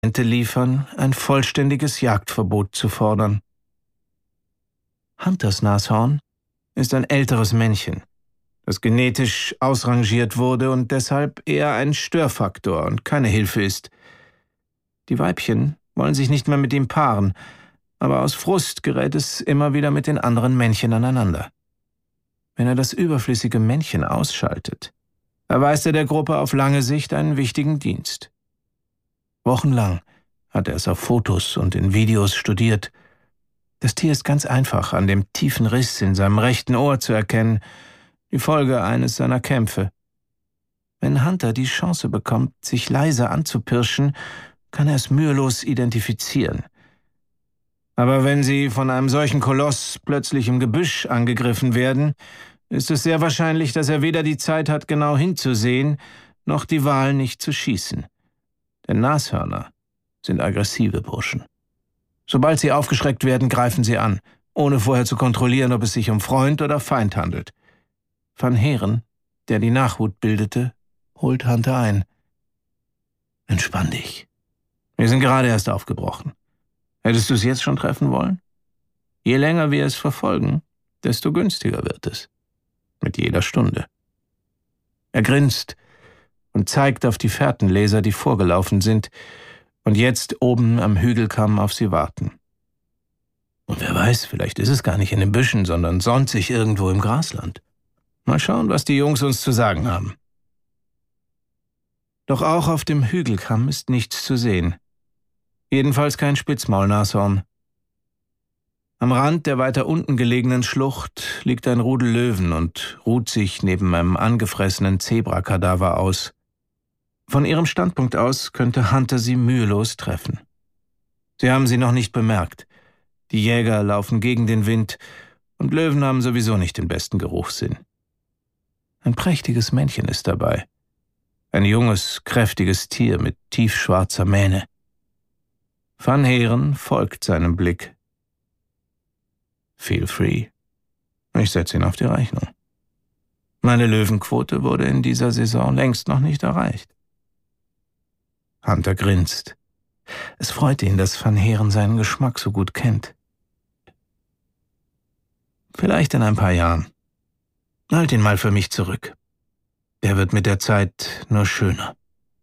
liefern, ein vollständiges Jagdverbot zu fordern. Hunters Nashorn ist ein älteres Männchen, das genetisch ausrangiert wurde und deshalb eher ein Störfaktor und keine Hilfe ist. Die Weibchen wollen sich nicht mehr mit ihm paaren, aber aus Frust gerät es immer wieder mit den anderen Männchen aneinander. Wenn er das überflüssige Männchen ausschaltet, erweist er der Gruppe auf lange Sicht einen wichtigen Dienst. Wochenlang hat er es auf Fotos und in Videos studiert. Das Tier ist ganz einfach an dem tiefen Riss in seinem rechten Ohr zu erkennen, die Folge eines seiner Kämpfe. Wenn Hunter die Chance bekommt, sich leise anzupirschen, kann er es mühelos identifizieren. Aber wenn sie von einem solchen Koloss plötzlich im Gebüsch angegriffen werden, ist es sehr wahrscheinlich, dass er weder die Zeit hat, genau hinzusehen, noch die Wahl, nicht zu schießen. Denn Nashörner sind aggressive Burschen. Sobald sie aufgeschreckt werden, greifen sie an, ohne vorher zu kontrollieren, ob es sich um Freund oder Feind handelt. Van Heeren, der die Nachhut bildete, holt Hunter ein. Entspann dich. Wir sind gerade erst aufgebrochen. Hättest du es jetzt schon treffen wollen? Je länger wir es verfolgen, desto günstiger wird es. Mit jeder Stunde. Er grinst und zeigt auf die Fährtenleser, die vorgelaufen sind und jetzt oben am Hügelkamm auf sie warten. Und wer weiß, vielleicht ist es gar nicht in den Büschen, sondern sonnt sich irgendwo im Grasland. Mal schauen, was die Jungs uns zu sagen haben. Doch auch auf dem Hügelkamm ist nichts zu sehen. Jedenfalls kein Spitzmaulnashorn. Am Rand der weiter unten gelegenen Schlucht liegt ein Rudel Löwen und ruht sich neben einem angefressenen Zebrakadaver aus. Von ihrem Standpunkt aus könnte Hunter sie mühelos treffen. Sie haben sie noch nicht bemerkt. Die Jäger laufen gegen den Wind und Löwen haben sowieso nicht den besten Geruchssinn. Ein prächtiges Männchen ist dabei. Ein junges, kräftiges Tier mit tiefschwarzer Mähne. Van Heeren folgt seinem Blick. Feel free. Ich setze ihn auf die Rechnung. Meine Löwenquote wurde in dieser Saison längst noch nicht erreicht. Hunter grinst. Es freut ihn, dass Van Heeren seinen Geschmack so gut kennt. Vielleicht in ein paar Jahren. Halt ihn mal für mich zurück. Der wird mit der Zeit nur schöner.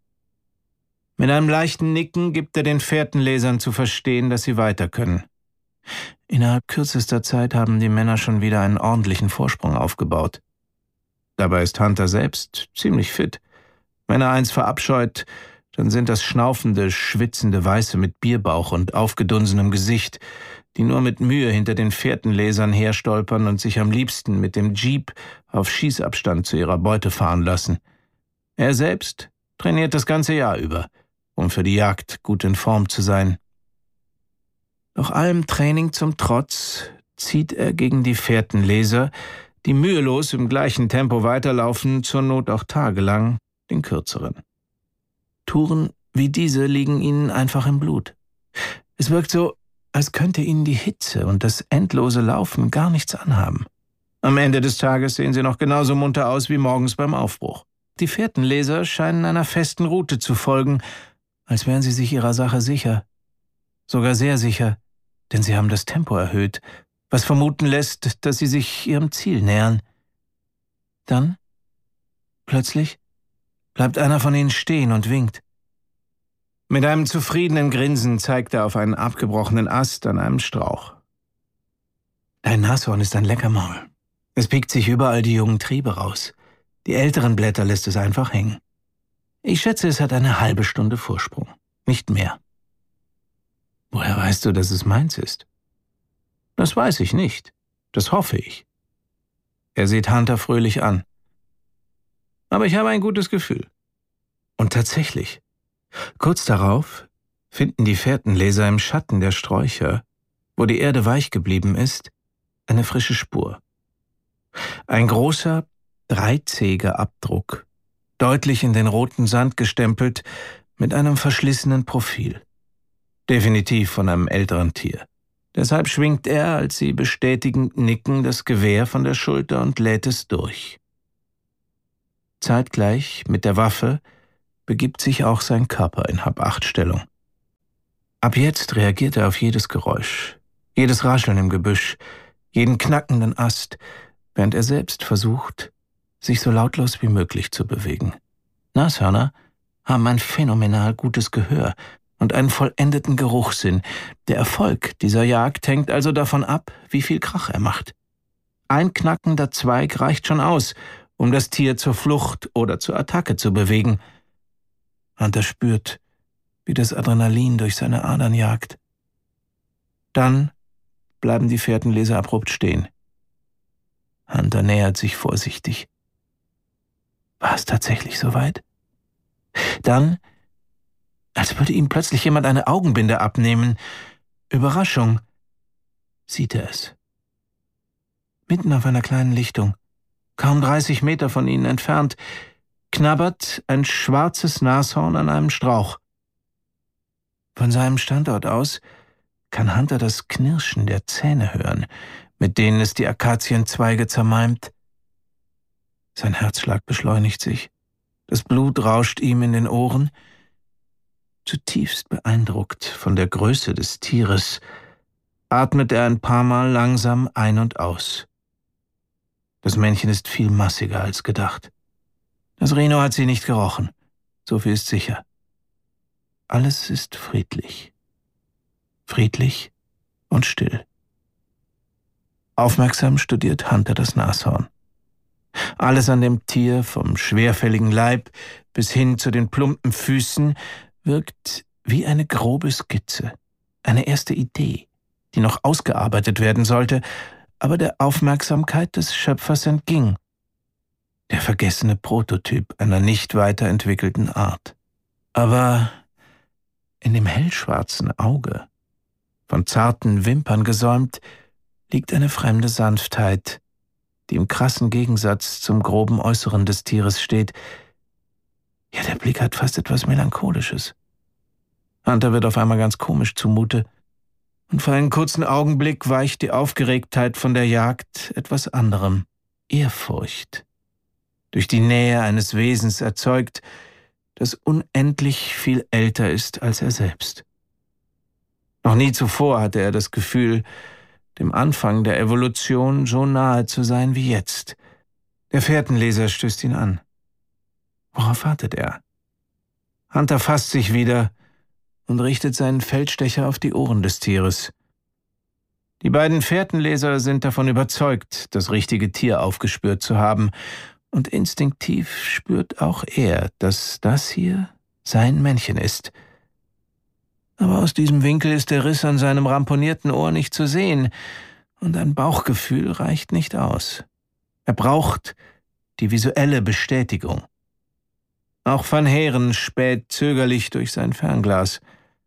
Mit einem leichten Nicken gibt er den Fährtenlesern zu verstehen, dass sie weiter können. Innerhalb kürzester Zeit haben die Männer schon wieder einen ordentlichen Vorsprung aufgebaut. Dabei ist Hunter selbst ziemlich fit. Wenn er eins verabscheut, dann sind das schnaufende, schwitzende Weiße mit Bierbauch und aufgedunsenem Gesicht, die nur mit Mühe hinter den Fährtenlesern herstolpern und sich am liebsten mit dem Jeep auf Schießabstand zu ihrer Beute fahren lassen. Er selbst trainiert das ganze Jahr über, um für die Jagd gut in Form zu sein. Doch allem Training zum Trotz zieht er gegen die Fährtenleser, die mühelos im gleichen Tempo weiterlaufen, zur Not auch tagelang, den kürzeren. Touren wie diese liegen ihnen einfach im Blut. Es wirkt so, als könnte ihnen die Hitze und das endlose Laufen gar nichts anhaben. Am Ende des Tages sehen sie noch genauso munter aus wie morgens beim Aufbruch. Die Fährtenleser scheinen einer festen Route zu folgen, als wären sie sich ihrer Sache sicher. Sogar sehr sicher, denn sie haben das Tempo erhöht, was vermuten lässt, dass sie sich ihrem Ziel nähern. Dann, plötzlich, bleibt einer von ihnen stehen und winkt. Mit einem zufriedenen Grinsen zeigt er auf einen abgebrochenen Ast an einem Strauch. Dein Nashorn ist ein Leckermaul. Es piekt sich überall die jungen Triebe raus. Die älteren Blätter lässt es einfach hängen. Ich schätze, es hat eine halbe Stunde Vorsprung, nicht mehr. Woher weißt du, dass es meins ist? Das weiß ich nicht. Das hoffe ich. Er sieht Hunter fröhlich an. Aber ich habe ein gutes Gefühl. Und tatsächlich, kurz darauf finden die Fährtenleser im Schatten der Sträucher, wo die Erde weich geblieben ist, eine frische Spur. Ein großer, dreizähiger Abdruck, deutlich in den roten Sand gestempelt, mit einem verschlissenen Profil. Definitiv von einem älteren Tier. Deshalb schwingt er, als sie bestätigend nicken, das Gewehr von der Schulter und lädt es durch. Zeitgleich mit der Waffe begibt sich auch sein Körper in Hab-Acht-Stellung. Ab jetzt reagiert er auf jedes Geräusch, jedes Rascheln im Gebüsch, jeden knackenden Ast, während er selbst versucht, sich so lautlos wie möglich zu bewegen. Nashörner haben ein phänomenal gutes Gehör und einen vollendeten Geruchssinn. Der Erfolg dieser Jagd hängt also davon ab, wie viel Krach er macht. Ein knackender Zweig reicht schon aus, um das Tier zur Flucht oder zur Attacke zu bewegen. Hunter spürt, wie das Adrenalin durch seine Adern jagt. Dann bleiben die Fährtenleser abrupt stehen. Hunter nähert sich vorsichtig. War es tatsächlich soweit? Dann, als würde ihm plötzlich jemand eine Augenbinde abnehmen. Überraschung, sieht er es. Mitten auf einer kleinen Lichtung, kaum 30 Meter von ihnen entfernt, knabbert ein schwarzes Nashorn an einem Strauch. Von seinem Standort aus kann Hunter das Knirschen der Zähne hören, mit denen es die Akazienzweige zermalmt. Sein Herzschlag beschleunigt sich, das Blut rauscht ihm in den Ohren. Zutiefst beeindruckt von der Größe des Tieres, atmet er ein paar Mal langsam ein und aus. Das Männchen ist viel massiger als gedacht. Das Rhino hat sie nicht gerochen, so viel ist sicher. Alles ist friedlich. Friedlich und still. Aufmerksam studiert Hunter das Nashorn. Alles an dem Tier, vom schwerfälligen Leib bis hin zu den plumpen Füßen, wirkt wie eine grobe Skizze, eine erste Idee, die noch ausgearbeitet werden sollte, aber der Aufmerksamkeit des Schöpfers entging. Der vergessene Prototyp einer nicht weiterentwickelten Art. Aber in dem hellschwarzen Auge, von zarten Wimpern gesäumt, liegt eine fremde Sanftheit, die im krassen Gegensatz zum groben Äußeren des Tieres steht. Ja, der Blick hat fast etwas Melancholisches. Hunter wird auf einmal ganz komisch zumute, und für einen kurzen Augenblick weicht die Aufgeregtheit von der Jagd etwas anderem, Ehrfurcht, durch die Nähe eines Wesens erzeugt, das unendlich viel älter ist als er selbst. Noch nie zuvor hatte er das Gefühl, dem Anfang der Evolution so nahe zu sein wie jetzt. Der Fährtenleser stößt ihn an. Worauf wartet er? Hunter fasst sich wieder und richtet seinen Feldstecher auf die Ohren des Tieres. Die beiden Fährtenleser sind davon überzeugt, das richtige Tier aufgespürt zu haben, und instinktiv spürt auch er, dass das hier sein Männchen ist. Aber aus diesem Winkel ist der Riss an seinem ramponierten Ohr nicht zu sehen, und ein Bauchgefühl reicht nicht aus. Er braucht die visuelle Bestätigung. Auch Van Heeren späht zögerlich durch sein Fernglas.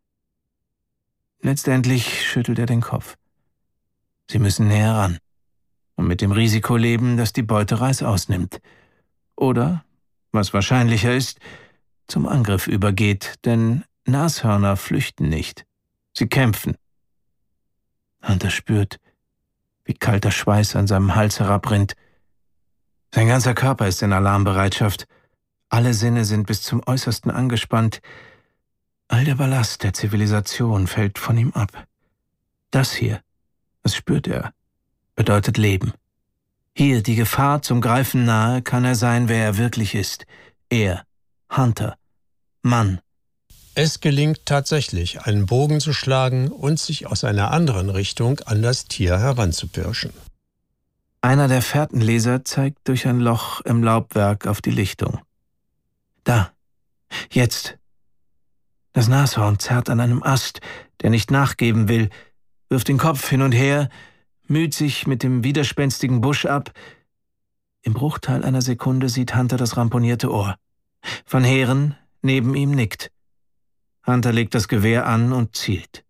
Letztendlich schüttelt er den Kopf. Sie müssen näher ran und mit dem Risiko leben, dass die Beute Reißaus nimmt. Oder, was wahrscheinlicher ist, zum Angriff übergeht, denn Nashörner flüchten nicht. Sie kämpfen. Hunter spürt, wie kalter Schweiß an seinem Hals herabrinnt. Sein ganzer Körper ist in Alarmbereitschaft. Alle Sinne sind bis zum Äußersten angespannt. All der Ballast der Zivilisation fällt von ihm ab. Das hier, das spürt er, bedeutet Leben. Hier, die Gefahr zum Greifen nahe, kann er sein, wer er wirklich ist. Er, Hunter, Mann. Es gelingt tatsächlich, einen Bogen zu schlagen und sich aus einer anderen Richtung an das Tier heranzupirschen. Einer der Fährtenleser zeigt durch ein Loch im Laubwerk auf die Lichtung. Da, jetzt. Das Nashorn zerrt an einem Ast, der nicht nachgeben will, wirft den Kopf hin und her, müht sich mit dem widerspenstigen Busch ab. Im Bruchteil einer Sekunde sieht Hunter das ramponierte Ohr. Van Heeren neben ihm nickt. Hunter legt das Gewehr an und zielt.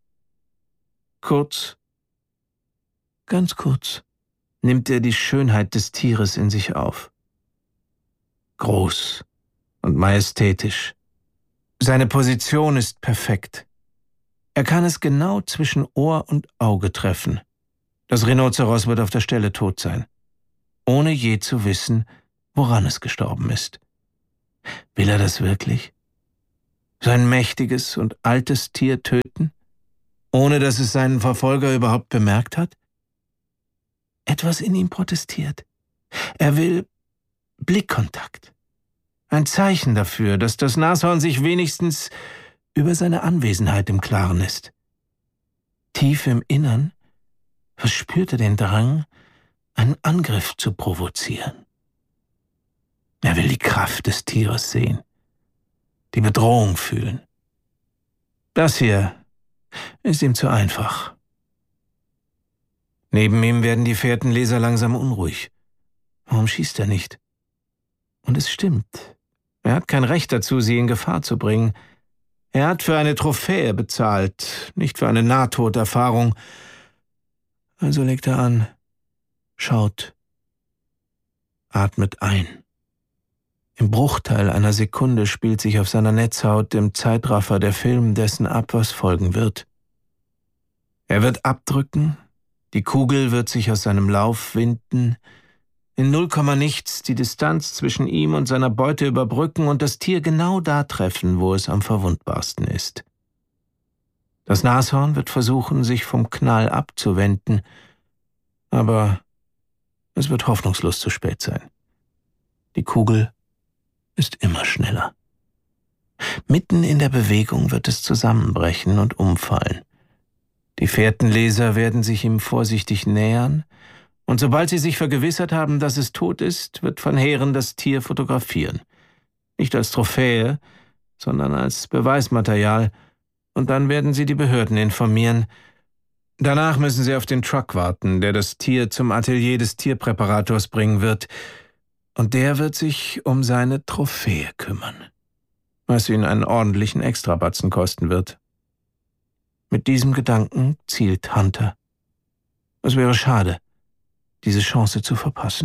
Kurz, ganz kurz, nimmt er die Schönheit des Tieres in sich auf. Groß und majestätisch. Seine Position ist perfekt. Er kann es genau zwischen Ohr und Auge treffen. Das Rhinozeros wird auf der Stelle tot sein, ohne je zu wissen, woran es gestorben ist. Will er das wirklich? Sein mächtiges und altes Tier töten? ohne dass es seinen Verfolger überhaupt bemerkt hat? Etwas in ihm protestiert. Er will Blickkontakt. Ein Zeichen dafür, dass das Nashorn sich wenigstens über seine Anwesenheit im Klaren ist. Tief im Innern verspürt er den Drang, einen Angriff zu provozieren. Er will die Kraft des Tieres sehen, die Bedrohung fühlen. Das hier ist ihm zu einfach. Neben ihm werden die Fährtenleser langsam unruhig. Warum schießt er nicht? Und es stimmt. Er hat kein Recht dazu, sie in Gefahr zu bringen. Er hat für eine Trophäe bezahlt, nicht für eine Nahtoderfahrung. Also legt er an, schaut, atmet ein. Im Bruchteil einer Sekunde spielt sich auf seiner Netzhaut im Zeitraffer der Film dessen ab, was folgen wird. Er wird abdrücken, die Kugel wird sich aus seinem Lauf winden, in 0, nichts die Distanz zwischen ihm und seiner Beute überbrücken und das Tier genau da treffen, wo es am verwundbarsten ist. Das Nashorn wird versuchen, sich vom Knall abzuwenden, aber es wird hoffnungslos zu spät sein. Die Kugel ist immer schneller. Mitten in der Bewegung wird es zusammenbrechen und umfallen. Die Fährtenleser werden sich ihm vorsichtig nähern, und sobald sie sich vergewissert haben, dass es tot ist, wird Van Heeren das Tier fotografieren. Nicht als Trophäe, sondern als Beweismaterial, und dann werden sie die Behörden informieren. Danach müssen sie auf den Truck warten, der das Tier zum Atelier des Tierpräparators bringen wird, und der wird sich um seine Trophäe kümmern, was ihn einen ordentlichen Extrabatzen kosten wird. Mit diesem Gedanken zielt Hunter. Es wäre schade, diese Chance zu verpassen.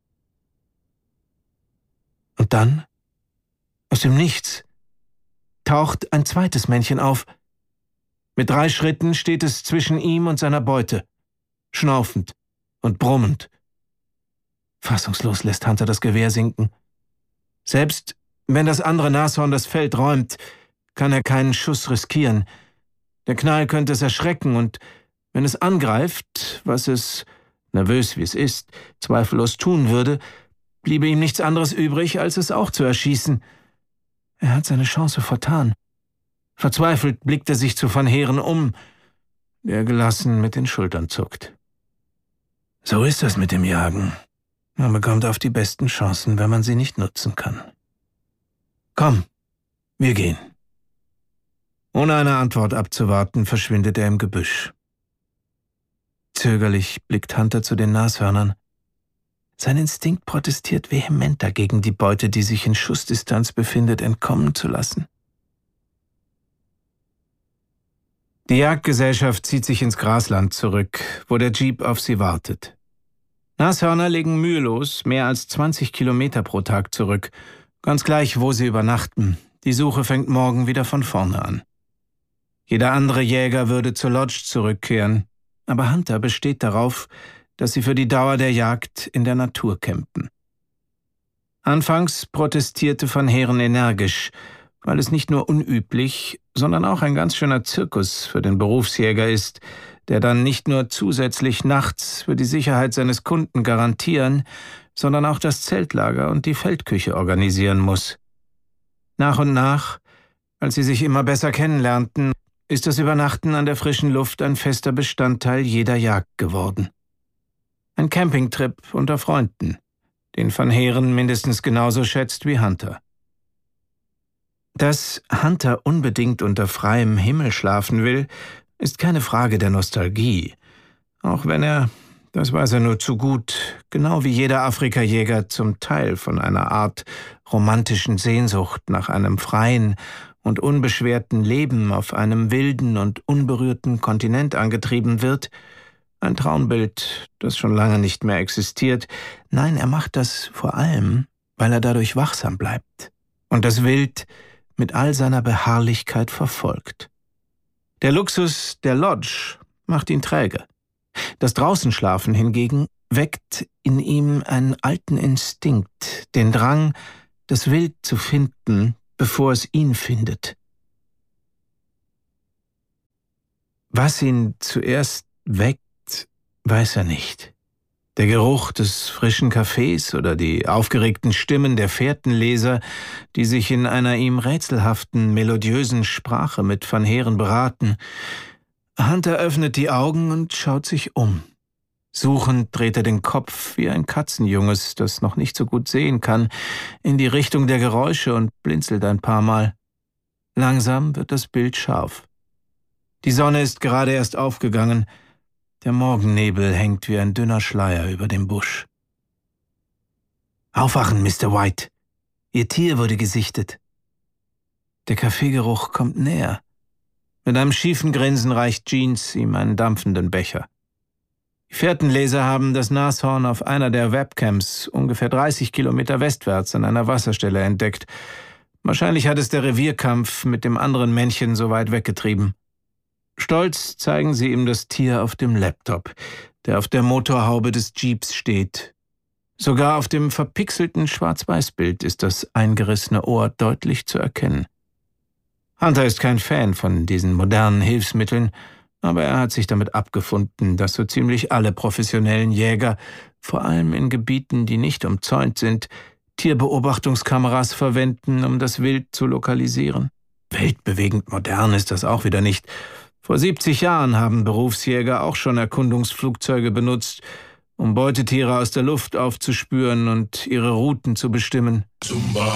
Und dann, aus dem Nichts, taucht ein zweites Männchen auf. Mit 3 Schritten steht es zwischen ihm und seiner Beute, schnaufend und brummend. Fassungslos lässt Hunter das Gewehr sinken. Selbst wenn das andere Nashorn das Feld räumt, kann er keinen Schuss riskieren. Der Knall könnte es erschrecken und wenn es angreift, was es, nervös wie es ist, zweifellos tun würde, bliebe ihm nichts anderes übrig, als es auch zu erschießen. Er hat seine Chance vertan. Verzweifelt blickt er sich zu Van Heeren um, der gelassen mit den Schultern zuckt. So ist das mit dem Jagen. Man bekommt oft die besten Chancen, wenn man sie nicht nutzen kann. Komm, wir gehen. Ohne eine Antwort abzuwarten, verschwindet er im Gebüsch. Zögerlich blickt Hunter zu den Nashörnern. Sein Instinkt protestiert vehement dagegen, die Beute, die sich in Schussdistanz befindet, entkommen zu lassen. Die Jagdgesellschaft zieht sich ins Grasland zurück, wo der Jeep auf sie wartet. Nashörner legen mühelos mehr als 20 Kilometer pro Tag zurück, ganz gleich, wo sie übernachten. Die Suche fängt morgen wieder von vorne an. Jeder andere Jäger würde zur Lodge zurückkehren, aber Hunter besteht darauf, dass sie für die Dauer der Jagd in der Natur campen. Anfangs protestierte Van Heeren energisch, weil es nicht nur unüblich, sondern auch ein ganz schöner Zirkus für den Berufsjäger ist, der dann nicht nur zusätzlich nachts für die Sicherheit seines Kunden garantieren, sondern auch das Zeltlager und die Feldküche organisieren muss. Nach und nach, als sie sich immer besser kennenlernten, ist das Übernachten an der frischen Luft ein fester Bestandteil jeder Jagd geworden. Ein Campingtrip unter Freunden, den Van Heeren mindestens genauso schätzt wie Hunter. Dass Hunter unbedingt unter freiem Himmel schlafen will, ist keine Frage der Nostalgie, auch wenn er, das weiß er nur zu gut, genau wie jeder Afrikajäger zum Teil von einer Art romantischen Sehnsucht nach einem freien und unbeschwerten Leben auf einem wilden und unberührten Kontinent angetrieben wird, ein Traumbild, das schon lange nicht mehr existiert. Nein, er macht das vor allem, weil er dadurch wachsam bleibt und das Wild mit all seiner Beharrlichkeit verfolgt. Der Luxus der Lodge macht ihn träge. Das Draußenschlafen hingegen weckt in ihm einen alten Instinkt, den Drang, das Wild zu finden, bevor es ihn findet. Was ihn zuerst weckt, weiß er nicht. Der Geruch des frischen Kaffees oder die aufgeregten Stimmen der Fährtenleser, die sich in einer ihm rätselhaften, melodiösen Sprache mit Van Heeren beraten. Hunter öffnet die Augen und schaut sich um. Suchend dreht er den Kopf wie ein Katzenjunges, das noch nicht so gut sehen kann, in die Richtung der Geräusche und blinzelt ein paar Mal. Langsam wird das Bild scharf. Die Sonne ist gerade erst aufgegangen. Der Morgennebel hängt wie ein dünner Schleier über dem Busch. »Aufwachen, Mr. White! Ihr Tier wurde gesichtet!« Der Kaffeegeruch kommt näher. Mit einem schiefen Grinsen reicht Jeans ihm einen dampfenden Becher. Die Fährtenleser haben das Nashorn auf einer der Webcams ungefähr 30 Kilometer westwärts an einer Wasserstelle entdeckt. Wahrscheinlich hat es der Revierkampf mit dem anderen Männchen so weit weggetrieben. Stolz zeigen sie ihm das Tier auf dem Laptop, der auf der Motorhaube des Jeeps steht. Sogar auf dem verpixelten Schwarz-Weiß-Bild ist das eingerissene Ohr deutlich zu erkennen. Hunter ist kein Fan von diesen modernen Hilfsmitteln, aber er hat sich damit abgefunden, dass so ziemlich alle professionellen Jäger, vor allem in Gebieten, die nicht umzäunt sind, Tierbeobachtungskameras verwenden, um das Wild zu lokalisieren. Weltbewegend modern ist das auch wieder nicht. Vor 70 Jahren haben Berufsjäger auch schon Erkundungsflugzeuge benutzt, um Beutetiere aus der Luft aufzuspüren und ihre Routen zu bestimmen.